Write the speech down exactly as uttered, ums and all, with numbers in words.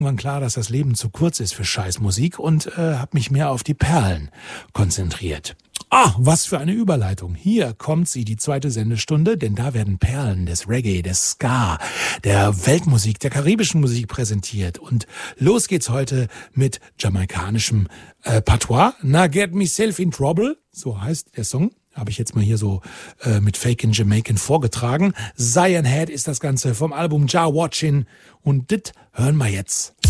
Irgendwann klar, dass das Leben zu kurz ist für Scheißmusik und äh, habe mich mehr auf die Perlen konzentriert. Ah, was für eine Überleitung. Hier kommt sie, die zweite Sendestunde, denn da werden Perlen des Reggae, des Ska, der Weltmusik, der karibischen Musik präsentiert. Und los geht's heute mit jamaikanischem äh, Patois. Na, Get Myself in Trouble, so heißt der Song. Habe ich jetzt mal hier so äh, mit Fake in Jamaican vorgetragen. Zion Head ist das Ganze vom Album Jah Watchin'. Und dit hören wir jetzt.